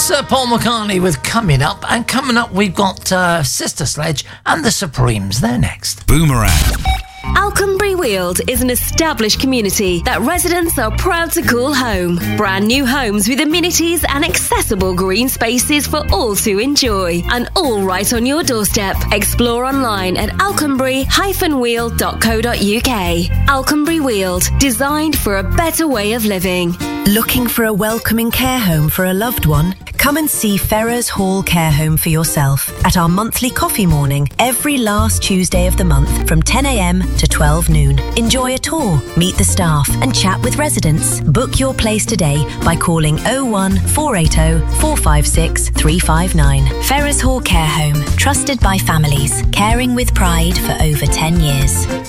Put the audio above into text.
Sir Paul McCartney with Coming Up, and coming up we've got Sister Sledge and the Supremes. They're next. Boomerang. Alconbury Weald is an established community that residents are proud to call home. Brand new homes with amenities and accessible green spaces for all to enjoy, and all right on your doorstep. Explore online at alconbury-weald.co.uk. Alconbury Weald, designed for a better way of living. Looking for a welcoming care home for a loved one? Come and see Ferrers Hall Care Home for yourself at our monthly coffee morning every last Tuesday of the month from 10 a.m. to 12 noon. Enjoy a tour, meet the staff and chat with residents. Book your place today by calling 01 480 456 359. Ferrers Hall Care Home, trusted by families, caring with pride for over 10 years.